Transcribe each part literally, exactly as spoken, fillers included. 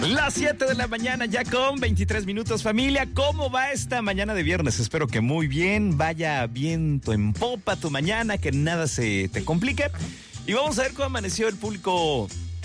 Las siete de la mañana ya con veintitrés minutos, familia. ¿Cómo va esta mañana de viernes? Espero que muy bien, vaya viento en popa tu mañana, que nada se te complique. Y vamos a ver cómo amaneció el público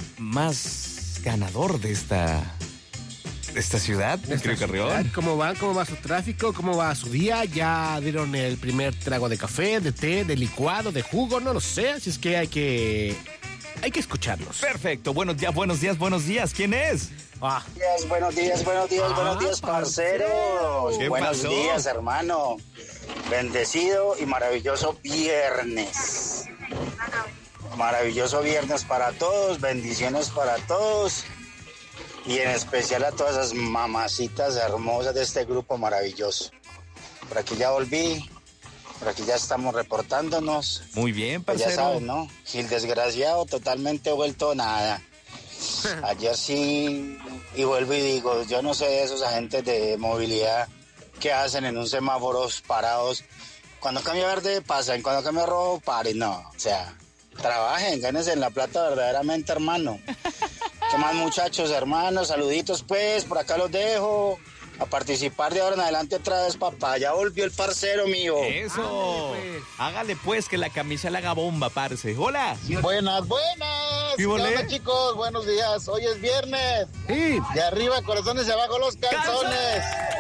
más ganador de esta, de esta ciudad, de esta Carrión. ¿Cómo va? ¿Cómo va su tráfico? ¿Cómo va su día? ¿Ya dieron el primer trago de café, de té, de licuado, de jugo? No lo sé, así es que hay que... Hay que escucharlos. Perfecto, buenos días, buenos días, buenos días. ¿Quién es? Ah. Buenos días, buenos días, ah, buenos días, parceros. Buenos pasó? días, hermano. Bendecido y maravilloso viernes. Maravilloso viernes para todos, bendiciones para todos. Y en especial a todas esas mamacitas hermosas de este grupo maravilloso. Por aquí ya volví. Por aquí ya estamos reportándonos. Muy bien, pues parcero. ya saben, ¿no? Gil desgraciado, totalmente vuelto nada. Ayer sí, y vuelvo y digo, yo no sé de esos agentes de movilidad que hacen en un semáforo parados. Cuando cambia verde, pasan. Cuando cambia rojo, paren. No, o sea, trabajen, gánense en la plata verdaderamente, hermano. ¿Qué más, muchachos, hermanos? Saluditos, pues, por acá los dejo. A participar de ahora en adelante otra vez, papá. Ya volvió el parcero mío. Eso. Hágale pues. Hágale pues que la camisa le haga bomba, parce. Hola. Buenas, buenas. ¿Qué onda, chicos? Buenos días. Hoy es viernes. Sí. De arriba, corazones, y abajo los calzones.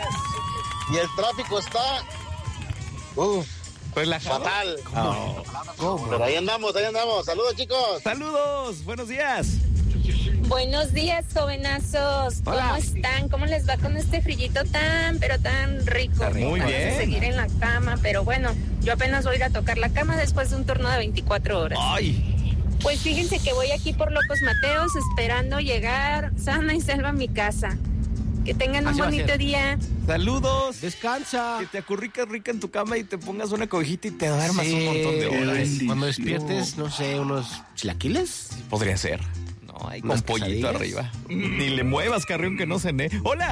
Y el tráfico está... Uf, relajado. fatal. Oh. ¿Cómo? Pero ahí andamos, ahí andamos. Saludos, chicos. Saludos, buenos días. Buenos días, jovenazos. ¿Cómo Hola. están? ¿Cómo les va con este frillito tan, pero tan rico? Muy Vamos bien. a seguir en la cama, pero bueno, yo apenas voy a ir a tocar la cama después de un turno de veinticuatro horas. Ay. Pues fíjense que voy aquí por Locos Mateos esperando llegar sana y salva a mi casa. Que tengan un Así va a bonito ser. día. Saludos. Descansa. Que te acurricas rica en tu cama y te pongas una cobijita y te duermas Sí, un montón de horas. Cuando despiertes, no sé, unos chilaquiles. Podría ser. No, hay con ¿Unas pollito quesadillas? arriba. Ni le muevas, Carrión, que no cené. Hola.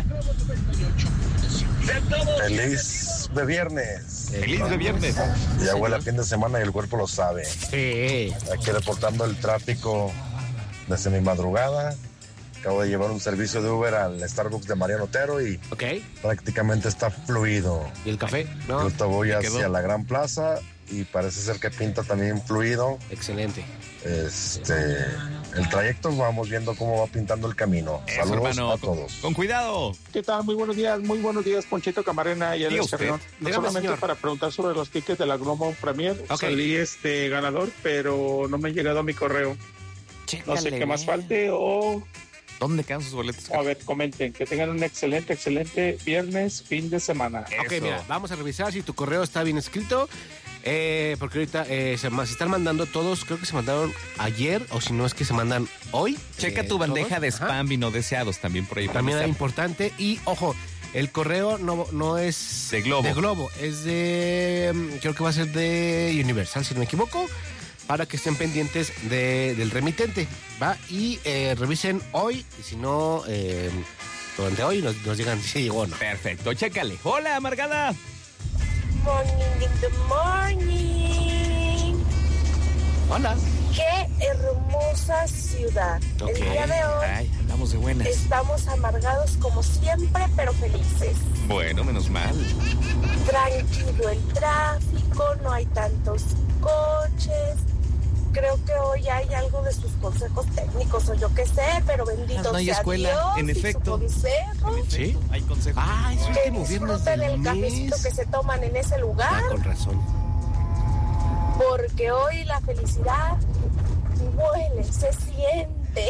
Feliz de viernes. Feliz de viernes. Ya huele a fin de semana y el cuerpo lo sabe. Sí. Aquí reportando el tráfico desde mi madrugada. Acabo de llevar un servicio de Uber al Starbucks de Mariano Otero y Ok. prácticamente está fluido. ¿Y el café? No. Ahorita voy ¿Te hacia quedó? la Gran Plaza y parece ser que pinta también fluido. Excelente. Este, el trayecto vamos viendo cómo va pintando el camino. Eso, Saludos hermano. a todos. Con cuidado. ¿Qué tal? Muy buenos días, muy buenos días, Ponchito Camarena y Diga Alex usted. Carrión. No Dígame, solamente señor. para preguntar sobre los tickets de la Globo Premier. Ok. Salí este ganador, pero no me ha llegado a mi correo. No sé qué más falte o, ¿Dónde quedan sus boletos? o a ver, comenten. Que tengan un excelente, excelente viernes, fin de semana. Ok, Eso. mira, vamos a revisar si tu correo está bien escrito. Eh, porque ahorita eh, se, ma- se están mandando todos, creo que se mandaron ayer, o si no es que se mandan hoy. Checa eh, tu bandeja todos. de Ajá. spam y no deseados también por ahí. También es hay importante. Y ojo, el correo no, no es De Globo. de Globo, es de. mm, Creo que va a ser de Universal, si no me equivoco. Para que estén pendientes de, del remitente, ¿va? Y eh, revisen hoy, y si no, eh, durante hoy nos, nos digan si llegó o no. Perfecto, chécale. Hola, Amargada. Morning in the morning. Hola. Qué hermosa ciudad. Ok. El día de hoy Ay, andamos de buenas. estamos amargados como siempre, pero felices. Bueno, menos mal. Tranquilo el tráfico, no hay tantos coches. Creo que hoy hay algo de sus consejos técnicos o yo qué sé, pero bendito No hay sea escuela, Dios en y su efecto. consejo. ¿Sí? Hay consejos. Ah, es Que último viernes disfruten del el cafecito mes. que se toman en ese Ah, lugar. con razón. Porque hoy la felicidad huele, se siente.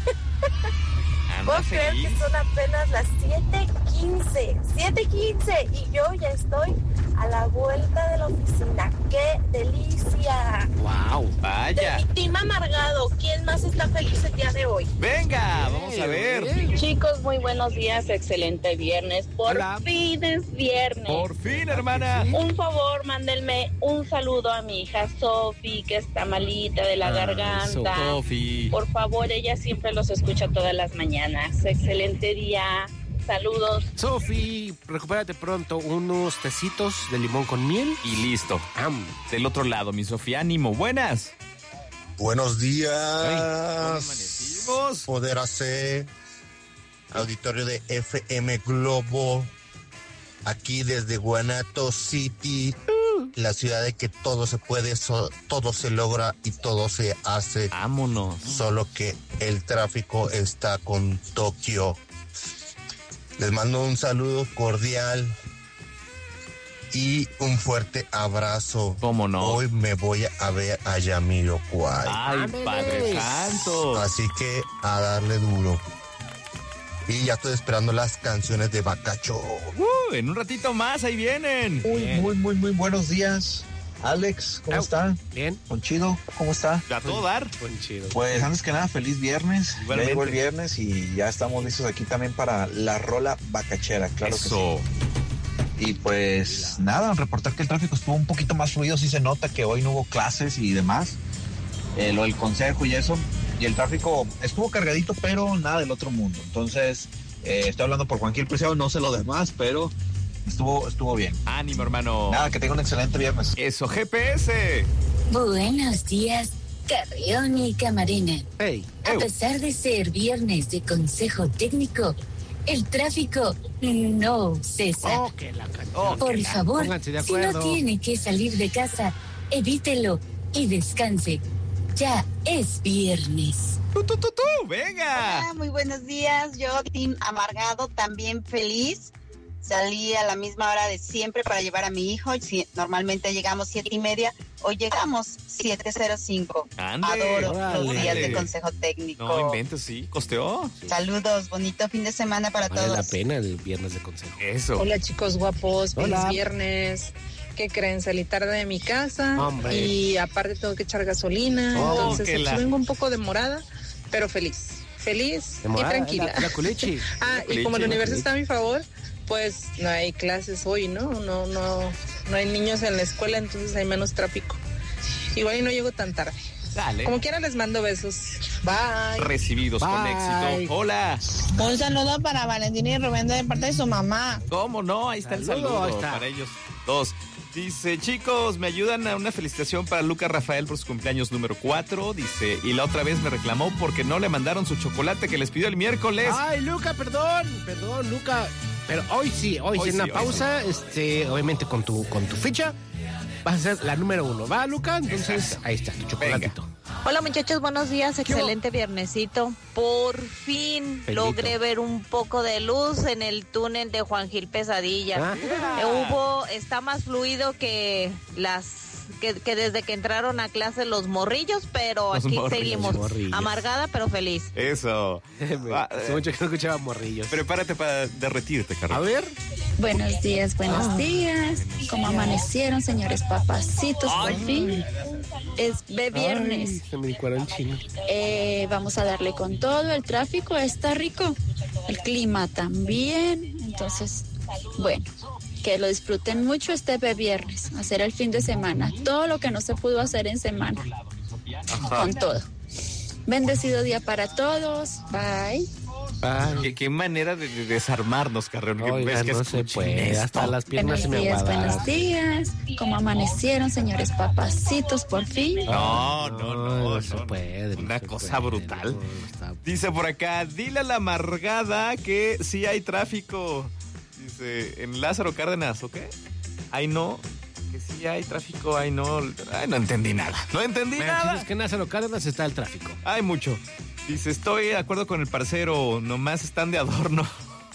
Anda Puedo creer feliz. que son apenas las siete quince. siete quince y yo ya estoy a la vuelta de la oficina. ¡Qué delicia! Wow. Vaya. De mi team amargado, ¿quién más está feliz el día de hoy? Venga, vamos a ver. Chicos, muy buenos días, excelente viernes. Por Hola. fin es viernes. Por fin, hermana. Un favor, mándenme un saludo a mi hija Sofi, que está malita de la garganta. Sofi. Por favor, ella siempre los escucha todas las mañanas. Excelente día. Saludos. Sofi, recupérate pronto. Unos tecitos de limón con miel. Y listo. Am. Del otro lado, mi Sofía, ánimo. Buenas. Buenos días. ¿Cómo amanecimos? Poder hacer auditorio de F M Globo, aquí desde Guanato City, la ciudad de que todo se puede, so, todo se logra y todo se hace. Vámonos. Solo que el tráfico está con Tokio. Les mando un saludo cordial y un fuerte abrazo. ¿Cómo no? Hoy me voy a ver a Jamiroquai. ¡Ay, Padre Santo! Así que a darle duro. Y ya estoy esperando las canciones de Bacacho. Uh, en un ratito más, ahí vienen. Muy, Bien. muy, muy, muy buenos días. Alex, ¿cómo oh, está? Bien. Conchido, ¿cómo está? A todo dar. Conchido. Pues antes que nada, feliz viernes. Ya llegó el viernes y ya estamos listos aquí también para la rola bacachera, claro Eso. que sí. Y pues nada, reportar que el tráfico estuvo un poquito más fluido, sí se nota que hoy no hubo clases y demás. Eh, lo del consejo y eso. Y el tráfico estuvo cargadito, pero nada del otro mundo. Entonces, eh, estoy hablando por Juan Gil Preciado, no sé lo demás, pero estuvo, estuvo bien. Ánimo, hermano. Nada, que tenga un excelente viernes. Eso, G P S. Buenos días, Carrión y Camarena. Hey. A pesar de ser viernes de consejo técnico, el tráfico no cesa. Oh, que la, oh, por que la, favor, de si no tiene que salir de casa, evítelo y descanse. Ya es viernes. ¡Tú, tú, tú, tú! ¡Venga! Hola, muy buenos días. Yo, Team Amargado, también feliz. Salí a la misma hora de siempre para llevar a mi hijo. Si, normalmente llegamos siete y media. Hoy llegamos siete cero cinco. ¡Ande! Adoro ¡Órale! los días de consejo técnico. No inventes, sí. ¿Costeó? Sí. Saludos. Bonito fin de semana para vale todos. Vale la pena el viernes de consejo. Eso. Hola, chicos guapos. Feliz Hola. viernes. ¿Qué creen? Salí tarde de mi casa. Hombre. Y aparte tengo que echar gasolina. Oh, entonces que la... vengo un poco demorada, pero feliz. Feliz demorada, y tranquila. La, la culichi. ah, la y culichi, como el universo culichi. está a mi favor, pues no hay clases hoy, ¿no? No, no, no hay niños en la escuela, entonces hay menos tráfico. Igual y no llego tan tarde. Dale. Como quiera les mando besos. Bye. Recibidos Bye. con éxito. Hola. Un saludo para Valentina y Rubén de parte de su mamá. ¿Cómo no? Ahí está Saludo, el saludo ahí está. para ellos dos. Dice, chicos, me ayudan a una felicitación para Lucas Rafael por su cumpleaños número cuatro. Dice, y la otra vez me reclamó porque no le mandaron su chocolate que les pidió el miércoles. Ay, Luca, perdón, perdón, Luca. Pero hoy sí, hoy, Hoy sí, en sí, una hoy pausa, sí. este, obviamente con tu, con tu ficha, vas a ser la número uno, ¿va, Luca? Entonces, Exacto. ahí está, tu chocolatito. Venga. Hola muchachos, buenos días, excelente viernesito. Por fin Felito. logré ver un poco de luz en el túnel de Juan Gil Pesadilla. Ah. Eh, Hubo, está más fluido que las que, que desde que entraron a clase los morrillos, pero Los aquí morrillos, seguimos. morrillos. Amargada pero feliz. Eso. Ah, Hace mucho que no escuchaba morrillos. Prepárate para derretirte, A Carlos. ver. Buenos días, buenos Ah. días. ¿Cómo amanecieron, señores papacitos? Por fin es de viernes. Ay, se me licuaron chino. Eh, vamos a darle con todo. El tráfico está rico. El clima también. Entonces, bueno, que lo disfruten mucho este de viernes. Hacer el fin de semana. Todo lo que no se pudo hacer en semana. Ajá. Con todo. Bendecido día para todos. Bye. ¿Qué, qué manera de, de desarmarnos, Carreón. Que Oiga, ves que no se escuchen puede, esto. hasta las piernas Buenos se me días, aguadan. buenos días. ¿Cómo amanecieron, señores papacitos? Por fin. No, no, no, no no, se no. puede. no Una se cosa puede, brutal. no, está- Dice por acá, dile a la amargada que sí hay tráfico. Dice, en Lázaro Cárdenas, ¿ok? Ay, no, que sí hay tráfico, ay, no. Ay, no entendí nada. No entendí Bueno, nada. si es que en Lázaro Cárdenas está el tráfico. Hay mucho. Dice, estoy de acuerdo con el parcero, nomás están de adorno.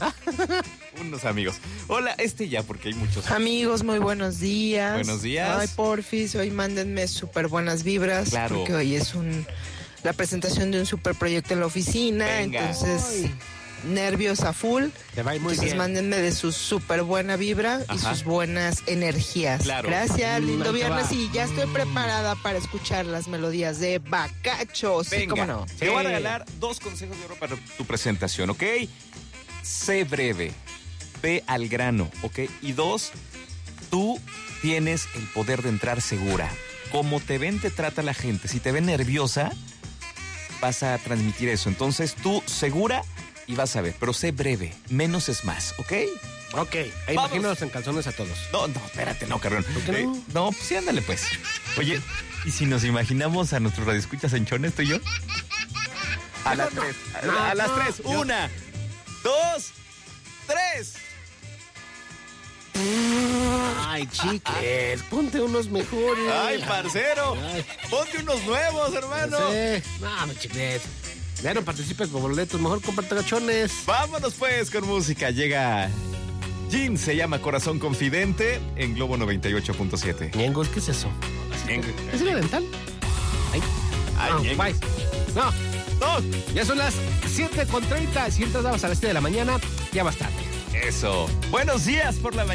Unos amigos. Hola, este ya, porque hay muchos. Amigos, muy buenos días. Buenos días. Ay, porfis, hoy mándenme súper buenas vibras. Claro. Porque hoy es un la presentación de un súper proyecto en la oficina. Venga. Entonces, Ay. nervios a full. Te va a ir muy Entonces, bien. mándenme de su súper buena vibra y Ajá. sus buenas energías. Claro. Gracias, Mm, lindo ahí te viernes. va. Y ya estoy Mm. preparada para escuchar las melodías de Bacacho. Sí, Venga, cómo no. te voy a Sí. regalar dos consejos de oro para tu presentación, ¿ok? Sé breve, ve al grano, ¿ok? Y dos, tú tienes el poder de entrar segura. Como te ven, te trata la gente. Si te ven nerviosa, vas a transmitir eso. Entonces tú segura y vas a ver, pero sé breve, menos es más, ¿ok? Ok, ahí Vamos. imagínanos en calzones a todos. No, no, espérate, no, Carrón. ¿Por qué no? Eh, no, pues sí, ándale, pues. Oye, ¿y si nos imaginamos a nuestros radioescuchas en chones, tú y yo? A las tres. A, No, a las no, tres. yo- Una, dos, tres. Ay, chiques, ponte unos mejores. Ay, parcero, Ay. ponte unos nuevos, hermano. Sí. No, me chicles. Ya no participes por boletos, mejor cómprate gachones. Vámonos pues con música. Llega Jean, se llama Corazón Confidente en Globo noventa y ocho punto siete. Ñengos, ¿qué es eso? Ñengos. ¿Es el dental? Ay. Ay, no, bye. No, no. Ya son las siete con treinta. Si entras a las siete de la mañana, ya va tarde. Eso. Buenos días por la mañana.